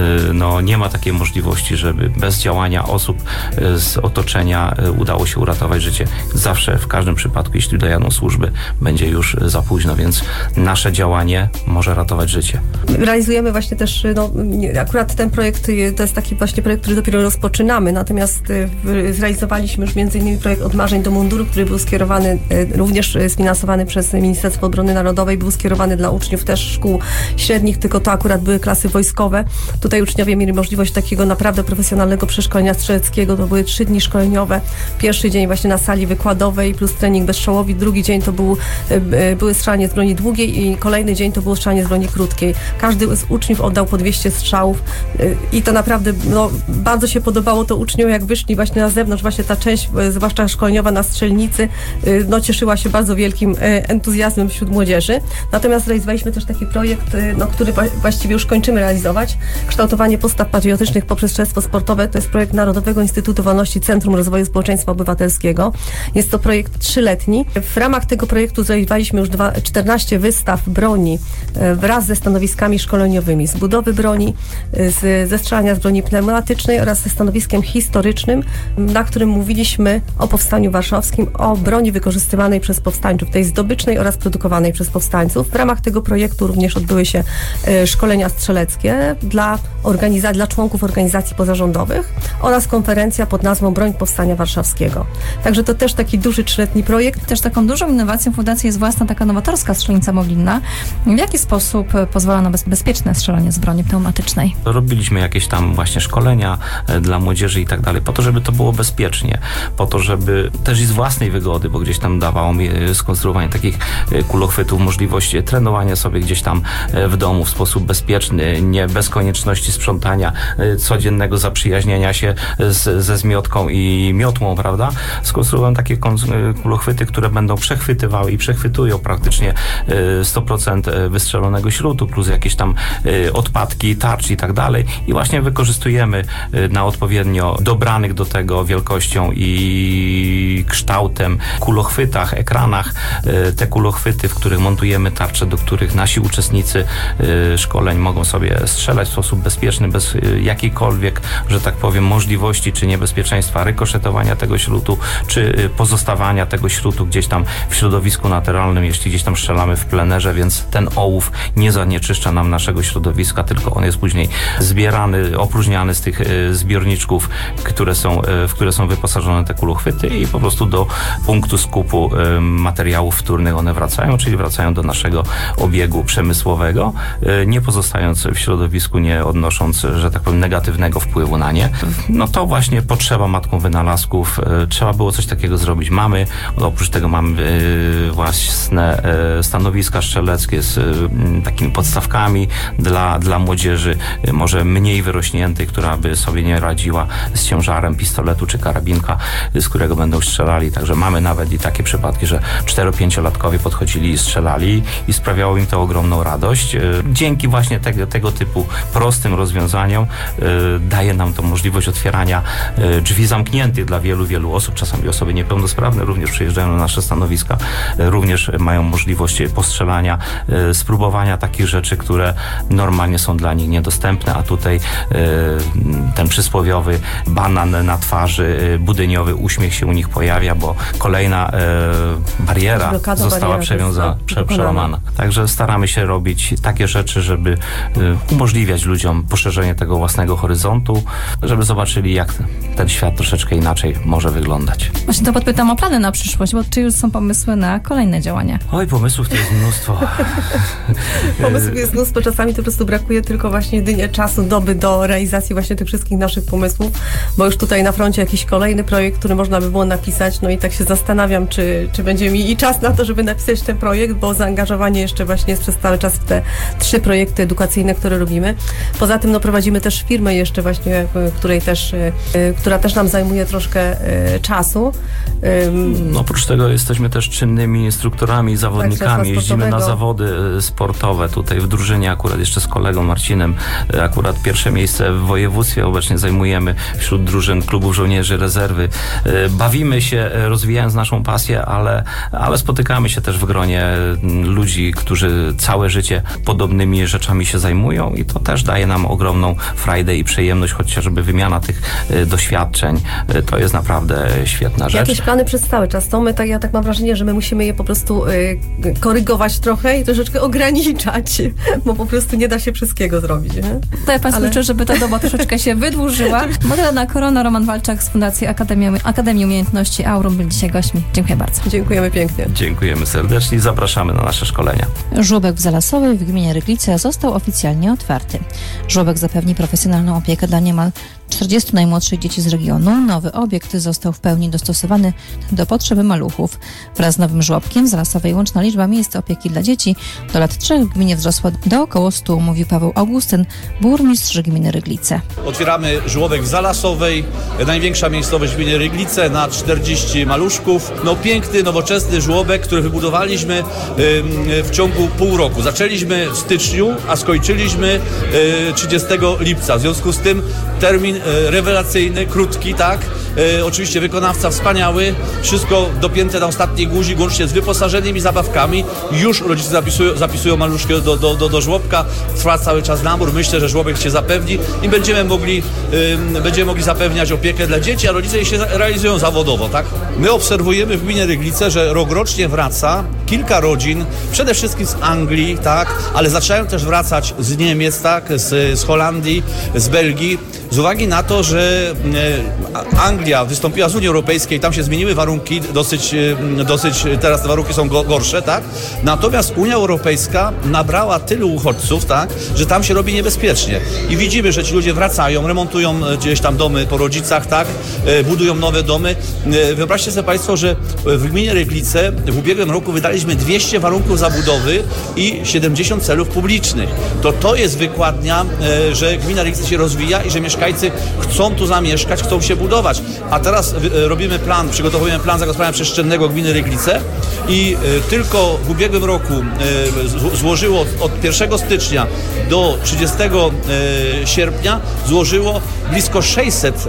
nie ma takiej możliwości, żeby bez działania osób z otoczenia udało się uratować życie. Zawsze, w każdym przypadku, jeśli dojadą służby, będzie już za późno, więc nasze działanie może ratować życie. Realizujemy właśnie też, akurat ten projekt to jest taki właśnie projekt, który dopiero rozpoczynamy, natomiast zrealizowaliśmy już m.in. projekt Od marzeń do munduru, który był skierowany, również sfinansowany przez Ministerstwo Obrony Narodowej, był skierowany dla uczniów też szkół średnich, tylko to akurat były klasy wojskowe. Tutaj uczniowie mieli możliwość takiego naprawdę profesjonalnego przeszkolenia strzeleckiego. To były 3 dni szkoleniowe. Pierwszy dzień właśnie na sali wykładowej plus trening bezstrzałowy. Drugi dzień to były strzelanie z broni długiej i kolejny dzień to było strzelanie z broni krótkiej. Każdy z uczniów oddał po 200 strzałów i to naprawdę bardzo się podobało to uczniom, jak wyszli właśnie na zewnątrz, właśnie ta część, zwłaszcza szkoleniowa na strzelnicy, cieszyła się bardzo wielkim entuzjazmem wśród młodzieży. Natomiast realizowaliśmy też taki projekt, który właściwie już kończymy realizować. Kształtowanie postaw patriotycznych poprzez śledztwo sportowe. To jest projekt Narodowego Instytutu Wolności Centrum Rozwoju Społeczeństwa Obywatelskiego. Jest to projekt 3-letni. W ramach tego projektu zrealizowaliśmy już 14 wystaw broni wraz ze stanowiskami szkoleniowymi z budowy broni, ze strzelania z broni pneumatycznej oraz ze stanowiskiem historycznym, na którym mówiliśmy o Powstaniu Warszawskim, o broni wykorzystywanej przez powstańców, tej zdobycznej oraz produkowanej przez powstańców. W ramach tego projektu również odbyły się szkolenia strzeleckie dla członków organizacji pozarządowych oraz konferencja pod nazwą Broń Powstania Warszawskiego. Także to też taki duży 3-letni projekt. Też taką dużą innowacją fundacji jest własna taka nowatorska strzelnica mobilna. W jaki sposób pozwala na bezpieczne strzelanie z broni pneumatycznej? Robiliśmy jakieś tam właśnie szkolenia dla młodzieży i tak dalej, po to, żeby to było bezpiecznie, po to, żeby też i z własnej wygody, bo gdzieś tam dawało mi skonstruowanie takich kulochwytów możliwość trenowania sobie gdzieś tam w domu w sposób bezpieczny, nie bez konieczności sprzątania, codziennego zaprzyjaźnienia się ze zmiotką i miotłą, prawda? Skonstruowałem takie kulochwyty, które będą przechwytywały i przechwytują praktycznie 100% wystrzelonego śrutu, plus jakieś tam odpadki, tarcz i tak dalej. I właśnie wykorzystujemy na odpowiednio dobranych do tego wielkością i kształtem kulochwytach, ekranach te kulochwyty, w których montujemy tarcze, do których nasi uczestnicy szkoleń mogą sobie strzelać w sposób bezpieczny, bez jakiejkolwiek, że tak powiem, możliwości czy niebezpieczeństwa rykoszetowania tego śrutu, czy pozostawania tego śrutu gdzieś tam w środowisku naturalnym, jeśli gdzieś tam strzelamy w plenerze, więc ten ołów nie zanieczyszcza nam naszego środowiska, tylko on jest później zbierany, opróżniany z tych zbiorniczków, w które są wyposażone te kulochwyty i po prostu do punktu skupu materiałów wtórnych one wracają, czyli wracają do naszego obiegu przemysłowego, nie pozostając w środowisku, nie odnosząc, że tak powiem, negatywnego wpływu na nie. To właśnie potrzeba matką wynalazków. Trzeba było coś takiego zrobić. Oprócz tego mamy własne stanowiska strzeleckie z takimi podstawkami dla młodzieży, może mniej wyrośniętej, która by sobie nie radziła z ciężarem pistoletu czy karabinka, z którego będą strzelali. Także mamy nawet i takie przypadki, że 4-5-latkowie podchodzili i strzelali i sprawiało im to ogromną radość. Dzięki właśnie tego typu prostym rozwiązaniom daje nam to możliwość otwierania drzwi zamkniętych dla wielu osób. Czasami osoby niepełnosprawne również przyjeżdżają na nasze stanowiska, również mają możliwość postrzelania, spróbowania takich rzeczy, które normalnie są dla nich niedostępne, a tutaj ten przysłowiowy banan na twarzy, budyniowy uśmiech się u nich pojawia, bo kolejna bariera została przełamana. Także staramy się robić takie rzeczy, żeby umożliwiać ludziom poszerzenie tego własnego horyzontu, żeby zobaczyli, jak ten świat troszeczkę inaczej może wyglądać. Właśnie to podpytam o plany na przyszłość, bo czy już są pomysły na kolejne działania? Oj, pomysłów to jest mnóstwo. Pomysłów jest mnóstwo, czasami to po prostu brakuje tylko właśnie jedynie czasu, doby do realizacji właśnie tych wszystkich naszych pomysłów, bo już tutaj na froncie jakiś kolejny projekt, który można by było napisać, i tak się zastanawiam, czy będzie mi i czas na to, żeby napisać ten projekt, bo zaangażowanie jeszcze właśnie jest przez cały czas w te 3 projekty edukacyjne, które robimy. Poza tym prowadzimy też firmę jeszcze właśnie, która też nam zajmuje troszkę czasu. Oprócz tego jesteśmy też czynnymi instruktorami, zawodnikami. Jeździmy na zawody sportowe. Tutaj w drużynie akurat jeszcze z kolegą Marcinem akurat pierwsze miejsce w województwie obecnie zajmujemy wśród drużyn klubów żołnierzy rezerwy sprawy. Bawimy się, rozwijając naszą pasję, ale spotykamy się też w gronie ludzi, którzy całe życie podobnymi rzeczami się zajmują i to też daje nam ogromną frajdę i przyjemność, chociażby wymiana tych doświadczeń. To jest naprawdę świetna rzecz. Jakieś plany przez cały czas są? Ja tak mam wrażenie, że my musimy je po prostu korygować trochę i troszeczkę ograniczać, bo po prostu nie da się wszystkiego zrobić. Nie? To ja Państwu życzę, żeby ta doba troszeczkę się wydłużyła. Magdalena Korona, Roman Walczak z Fundacji Akademii Umiejętności Aurum byli dzisiaj gośćmi. Dziękuję bardzo. Dziękujemy pięknie. Dziękujemy serdecznie i zapraszamy na nasze szkolenia. Żłobek w Zalasowej w gminie Ryglice został oficjalnie otwarty. Żłobek zapewni profesjonalną opiekę dla niemal 40 najmłodszych dzieci z regionu. Nowy obiekt został w pełni dostosowany do potrzeby maluchów. Wraz z nowym żłobkiem w Zalasowej łączna liczba miejsc opieki dla dzieci do lat 3 w gminie wzrosła do około 100, mówił Paweł Augustyn, burmistrz gminy Ryglice. Otwieramy żłobek w Zalasowej, największa miejscowość gminy Ryglice, na 40 maluszków. Piękny, nowoczesny żłobek, który wybudowaliśmy w ciągu pół roku. Zaczęliśmy w styczniu, a skończyliśmy 30 lipca. W związku z tym termin rewelacyjny, krótki, tak? Oczywiście wykonawca wspaniały, wszystko dopięte na ostatni guzik, łącznie z wyposażeniem i zabawkami. Już rodzice zapisują maluszki do żłobka, trwa cały czas nabór. Myślę, że żłobek się zapewni i będziemy mogli zapewniać opiekę dla dzieci, a rodzice się realizują zawodowo, tak? My obserwujemy w gminie Ryglice, że rokrocznie wraca kilka rodzin, przede wszystkim z Anglii, tak? Ale zaczynają też wracać z Niemiec, tak? Z Holandii, z Belgii, z uwagi na to, że Anglia wystąpiła z Unii Europejskiej, tam się zmieniły warunki, dosyć teraz te warunki są gorsze, tak? Natomiast Unia Europejska nabrała tylu uchodźców, tak? Że tam się robi niebezpiecznie. I widzimy, że ci ludzie wracają, remontują gdzieś tam domy po rodzicach, tak? Budują nowe domy. Wyobraźcie sobie Państwo, że w gminie Ryglice w ubiegłym roku wydaliśmy 200 warunków zabudowy i 70 celów publicznych. To jest wykładnia, że gmina Ryglice się rozwija i że mieszkańcy chcą tu zamieszkać, chcą się budować. A teraz przygotowujemy plan zagospodarowania przestrzennego gminy Ryglice i tylko w ubiegłym roku złożyło od 1 stycznia do 30 sierpnia złożyło blisko 600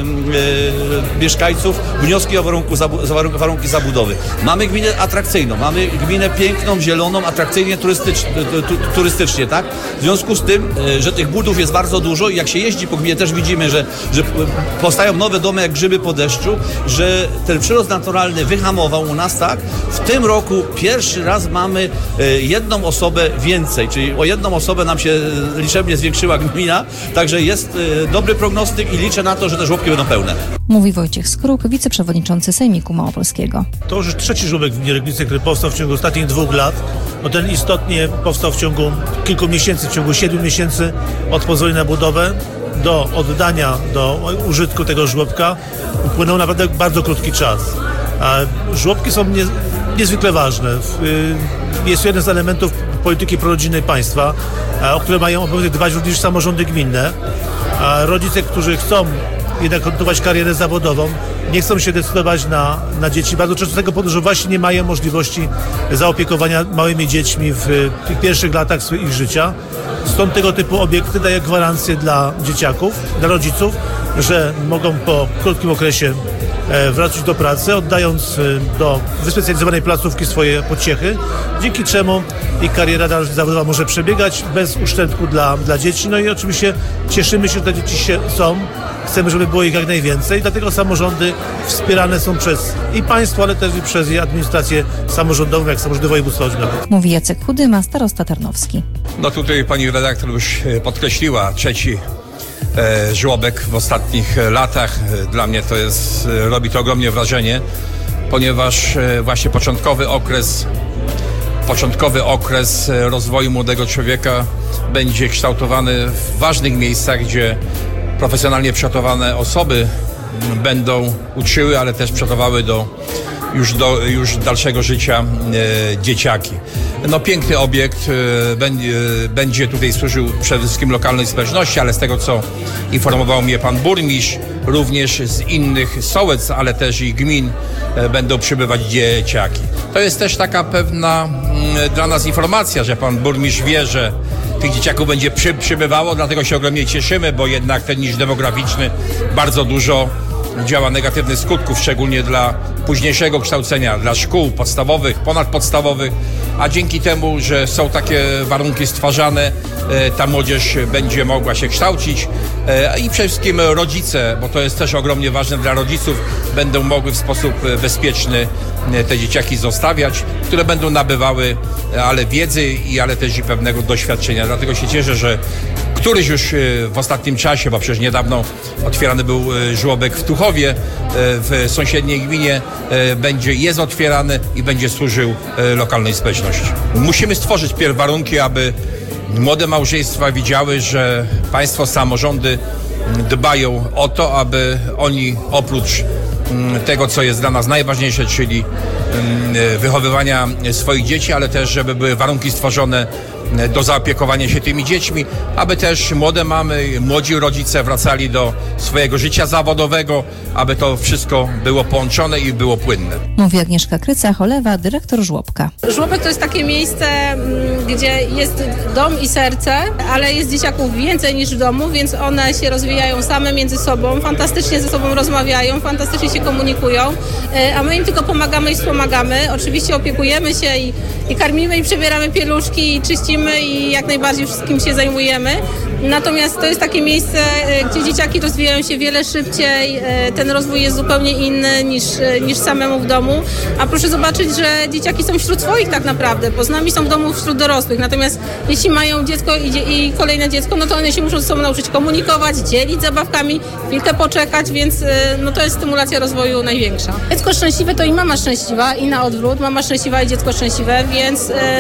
mieszkańców wnioski o warunki zabudowy. Mamy gminę atrakcyjną, mamy gminę piękną, zieloną, atrakcyjnie turystycznie, tak? W związku z tym, że tych budów jest bardzo dużo i jak się jeździ po gminie, też widzimy, że powstają nowe domy jak grzyby po deszczu, że ten przyrost naturalny wyhamował u nas, tak? W tym roku pierwszy raz mamy jedną osobę więcej, czyli o jedną osobę nam się liczebnie zwiększyła gmina, także jest dobry prognostyk i liczę na to, że te żłobki będą pełne. Mówi Wojciech Skruk, wiceprzewodniczący Sejmiku Małopolskiego. To już trzeci żłobek w gminie Ryglice, który powstał w ciągu ostatnich 2 lat. Ten istotnie powstał w ciągu kilku miesięcy, w ciągu 7 miesięcy od pozwolenia na budowę do oddania do użytku tego żłobka upłynął naprawdę bardzo krótki czas. A żłobki są niezwykle ważne. Jest jeden z elementów polityki prorodzinnej państwa, o które mają obowiązek dbać również samorządy gminne. A rodzice, którzy chcą jednak kontynuować karierę zawodową, nie chcą się decydować na dzieci. Bardzo często z tego powodu, że właśnie nie mają możliwości zaopiekowania małymi dziećmi w tych pierwszych latach ich życia. Stąd tego typu obiekty dają gwarancję dla dzieciaków, dla rodziców, że mogą po krótkim okresie wracać do pracy, oddając do wyspecjalizowanej placówki swoje pociechy, dzięki czemu ich kariera zawodowa może przebiegać bez uszczerbku dla dzieci. No i oczywiście cieszymy się, że te dzieci są. Chcemy, żeby było ich jak najwięcej, dlatego samorządy wspierane są przez i państwo, ale też i przez administrację samorządową, jak samorządy województwa. Mówi Jacek Chudyma, starosta tarnowski. Tutaj pani redaktor już podkreśliła trzeci żłobek w ostatnich latach. Dla mnie robi to ogromnie wrażenie, ponieważ właśnie początkowy okres rozwoju młodego człowieka będzie kształtowany w ważnych miejscach, gdzie profesjonalnie przygotowane osoby będą uczyły, ale też przygotowały już dalszego życia dzieciaki. Piękny obiekt, będzie tutaj służył przede wszystkim lokalnej społeczności, ale z tego, co informował mnie pan burmistrz, również z innych sołectw, ale też i gmin będą przybywać dzieciaki. To jest też taka pewna dla nas informacja, że pan burmistrz wie, że tych dzieciaków będzie przybywało, dlatego się ogromnie cieszymy, bo jednak ten niż demograficzny bardzo dużo działa negatywnych skutków, szczególnie dla późniejszego kształcenia, dla szkół podstawowych, ponadpodstawowych, a dzięki temu, że są takie warunki stwarzane, ta młodzież będzie mogła się kształcić i przede wszystkim rodzice, bo to jest też ogromnie ważne dla rodziców, będą mogły w sposób bezpieczny te dzieciaki zostawiać, które będą nabywały ale wiedzy ale też i pewnego doświadczenia. Dlatego się cieszę, że któryś już w ostatnim czasie, bo przecież niedawno otwierany był żłobek w Tuchowie, w sąsiedniej gminie jest otwierany i będzie służył lokalnej społeczności. Musimy stworzyć pierw warunki, aby młode małżeństwa widziały, że państwo, samorządy dbają o to, aby oni oprócz tego, co jest dla nas najważniejsze, czyli wychowywania swoich dzieci, ale też, żeby były warunki stworzone do zaopiekowania się tymi dziećmi, aby też młode mamy, młodzi rodzice wracali do swojego życia zawodowego, aby to wszystko było połączone i było płynne. Mówi Agnieszka Kryca-Cholewa, dyrektor żłobka. Żłobek to jest takie miejsce, gdzie jest dom i serce, ale jest dzieciaków więcej niż w domu, więc one się rozwijają same między sobą, fantastycznie ze sobą rozmawiają, fantastycznie się komunikują, a my im tylko pomagamy i wspomagamy. Oczywiście opiekujemy się i karmimy i przebieramy pieluszki i czyścimy i jak najbardziej wszystkim się zajmujemy. Natomiast to jest takie miejsce, gdzie dzieciaki rozwijają się wiele szybciej, ten rozwój jest zupełnie inny niż samemu w domu, a proszę zobaczyć, że dzieciaki są wśród swoich tak naprawdę, bo z nami są w domu wśród dorosłych, natomiast jeśli mają dziecko i kolejne dziecko, no to one się muszą ze sobą nauczyć komunikować, dzielić zabawkami, chwilkę poczekać, więc no to jest stymulacja rozwoju największa. Dziecko szczęśliwe to i mama szczęśliwa i na odwrót, mama szczęśliwa i dziecko szczęśliwe, więc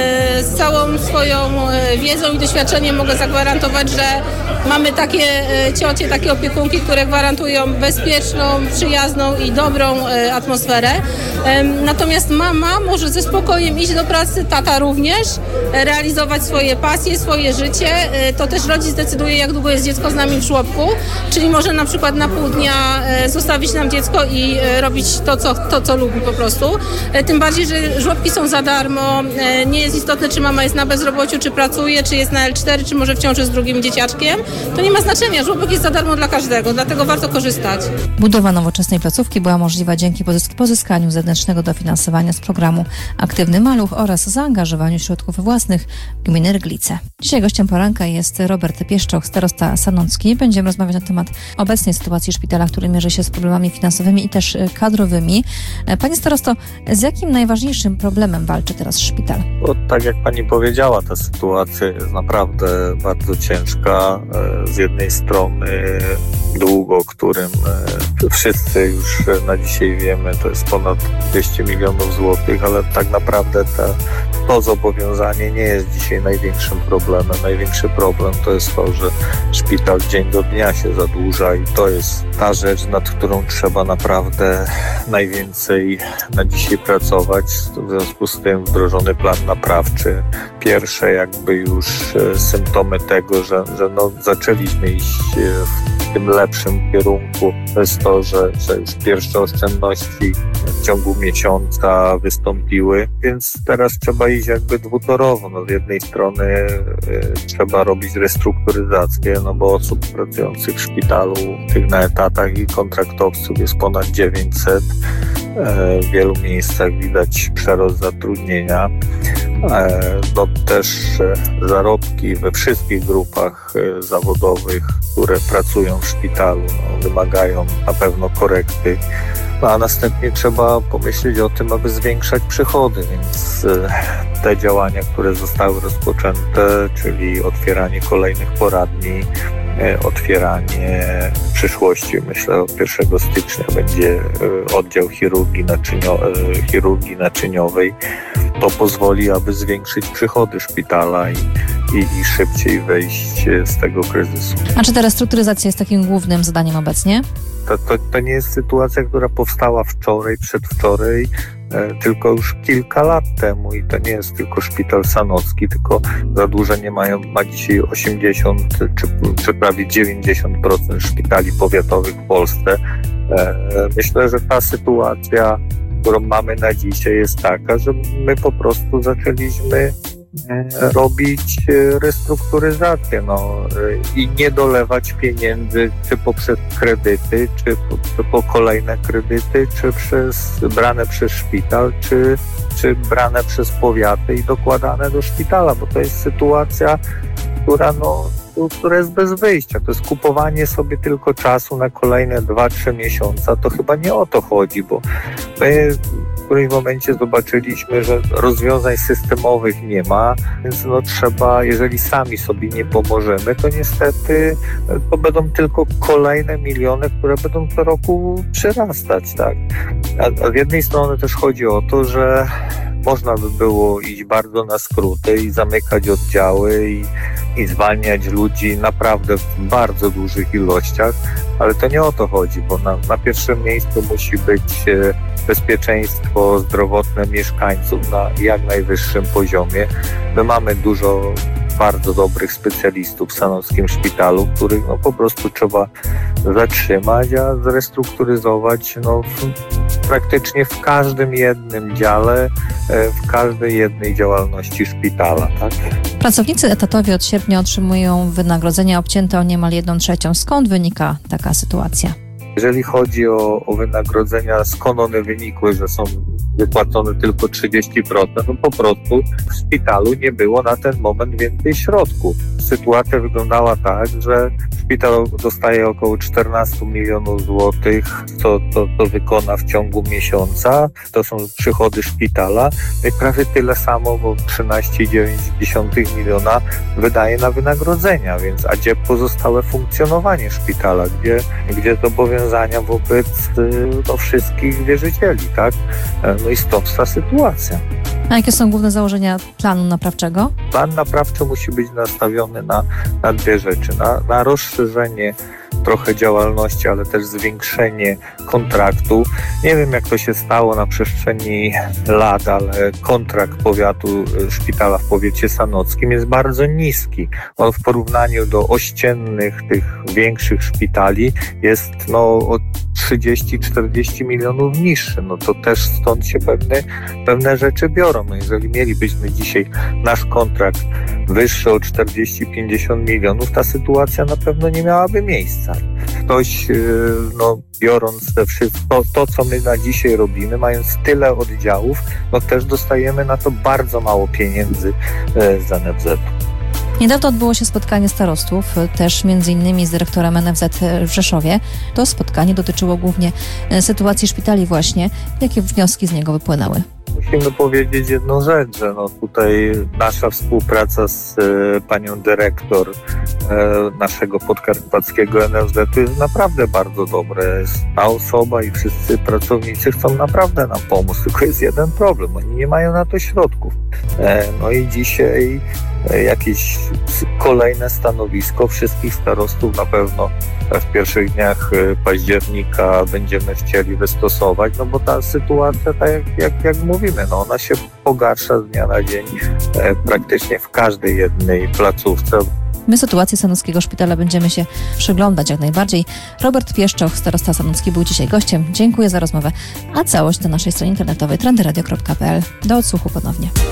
z całą swoją wiedzą i doświadczeniem mogę zagwarantować, że mamy takie ciocie, takie opiekunki, które gwarantują bezpieczną, przyjazną i dobrą atmosferę. Natomiast mama może ze spokojem iść do pracy, tata również, realizować swoje pasje, swoje życie. To też rodzic decyduje, jak długo jest dziecko z nami w żłobku, czyli może na przykład na pół dnia zostawić nam dziecko i robić to, co lubi po prostu. Tym bardziej, że żłobki są za darmo. Nie jest istotne, czy mama jest na bezrobociu, czy pracuje, czy jest na L4, czy może w ciąży z drugim dzieciaczkiem. To nie ma znaczenia. Żłobek jest za darmo dla każdego, dlatego warto korzystać. Budowa nowoczesnej placówki była możliwa dzięki pozyskaniu zewnętrznego dofinansowania z programu Aktywny Maluch oraz zaangażowaniu środków własnych gminy Ryglice. Dzisiaj gościem poranka jest Robert Pieszczoch, starosta sanocki. Będziemy rozmawiać na temat obecnej sytuacji szpitala, który mierzy się z problemami finansowymi i też kadrowymi. Panie starosto, z jakim najważniejszym problemem walczy teraz szpital? Bo tak jak pani powiedziała, ta sytuacja jest naprawdę bardzo ciężka. Z jednej strony dług, o którym wszyscy już na dzisiaj wiemy, to jest ponad 200 milionów złotych, ale tak naprawdę to zobowiązanie nie jest dzisiaj największym problemem. Największy problem to jest to, że szpital dzień do dnia się zadłuża i to jest ta rzecz, nad którą trzeba naprawdę najwięcej na dzisiaj pracować. W związku z tym wdrożony plan naprawczy. Pierwsze jakby już symptomy tego, że zaczęliśmy iść w tym lepszym kierunku, to jest to, że już pierwsze oszczędności w ciągu miesiąca wystąpiły, więc teraz trzeba iść jakby dwutorowo. Z jednej strony trzeba robić restrukturyzację, bo osób pracujących w szpitalu, tych na etatach i kontraktowców jest ponad 900. W wielu miejscach widać przerost zatrudnienia. Też zarobki we wszystkich grupach zawodowych, które pracują w szpitalu, wymagają na pewno korekty. A następnie trzeba pomyśleć o tym, aby zwiększać przychody, więc te działania, które zostały rozpoczęte, czyli otwieranie kolejnych poradni, otwieranie w przyszłości, myślę od 1 stycznia będzie oddział chirurgii naczyniowej. To pozwoli, aby zwiększyć przychody szpitala i szybciej wejść z tego kryzysu. A czy ta restrukturyzacja jest takim głównym zadaniem obecnie? To nie jest sytuacja, która powstała wczoraj, przedwczoraj, tylko już kilka lat temu i to nie jest tylko szpital sanocki, tylko zadłużenie ma dzisiaj 80 czy prawie 90% szpitali powiatowych w Polsce. Myślę, że ta sytuacja, którą mamy na dzisiaj, jest taka, że my po prostu zaczęliśmy robić restrukturyzację i nie dolewać pieniędzy czy poprzez kredyty, czy po kolejne kredyty, czy brane przez szpital, czy brane przez powiaty i dokładane do szpitala, bo to jest sytuacja, która jest bez wyjścia. To jest kupowanie sobie tylko czasu na kolejne 2-3 miesiące. To chyba nie o to chodzi, bo my w którymś momencie zobaczyliśmy, że rozwiązań systemowych nie ma, więc trzeba, jeżeli sami sobie nie pomożemy, to niestety to będą tylko kolejne miliony, które będą co roku przyrastać, tak? A z jednej strony też chodzi o to, że można by było iść bardzo na skróty i zamykać oddziały i zwalniać ludzi naprawdę w bardzo dużych ilościach, ale to nie o to chodzi, bo na pierwszym miejscu musi być bezpieczeństwo zdrowotne mieszkańców na jak najwyższym poziomie. My mamy dużo bardzo dobrych specjalistów w Sanockim Szpitalu, których po prostu trzeba zatrzymać, a zrestrukturyzować praktycznie w każdym jednym dziale, w każdej jednej działalności szpitala. Tak? Pracownicy etatowi od sierpnia otrzymują wynagrodzenia obcięte o niemal 1/3. Skąd wynika taka sytuacja? Jeżeli chodzi o wynagrodzenia, skąd one wynikły, że są wypłacone tylko 30%, po prostu w szpitalu nie było na ten moment więcej środków. Sytuacja wyglądała tak, że szpital dostaje około 14 milionów złotych, co to wykona w ciągu miesiąca. To są przychody szpitala. I prawie tyle samo, bo 13,9 miliona wydaje na wynagrodzenia, więc a gdzie pozostałe funkcjonowanie szpitala, gdzie zobowiązania wobec wszystkich wierzycieli, tak? I stąd ta sytuacja. A jakie są główne założenia planu naprawczego? Plan naprawczy musi być nastawiony na dwie rzeczy. Na rozszerzenie trochę działalności, ale też zwiększenie kontraktu. Nie wiem, jak to się stało na przestrzeni lat, ale kontrakt powiatu szpitala w powiecie sanockim jest bardzo niski. On w porównaniu do ościennych, tych większych szpitali jest o 30-40 milionów niższy. To też stąd się pewne rzeczy biorą. Jeżeli mielibyśmy dzisiaj nasz kontrakt wyższy o 40-50 milionów, ta sytuacja na pewno nie miałaby miejsca. Ktoś, biorąc to, co my na dzisiaj robimy, mając tyle oddziałów, też dostajemy na to bardzo mało pieniędzy z NFZ-u. Niedawno odbyło się spotkanie starostów, też m.in. z dyrektorem NFZ w Rzeszowie. To spotkanie dotyczyło głównie sytuacji szpitali właśnie. Jakie wnioski z niego wypłynęły? Musimy powiedzieć jedną rzecz, że tutaj nasza współpraca z panią dyrektor naszego podkarpackiego NFZ-u jest naprawdę bardzo dobra. Ta osoba i wszyscy pracownicy chcą naprawdę nam pomóc, tylko jest jeden problem, oni nie mają na to środków. I dzisiaj jakieś kolejne stanowisko wszystkich starostów na pewno w pierwszych dniach października będziemy chcieli wystosować, bo ta sytuacja, tak jak mówimy, ona się pogarsza z dnia na dzień praktycznie w każdej jednej placówce. My sytuacji Sanockiego Szpitala będziemy się przyglądać jak najbardziej. Robert Pieszczoch, starosta sanocki, był dzisiaj gościem. Dziękuję za rozmowę. A całość na naszej stronie internetowej trendyradio.pl. Do odsłuchu ponownie.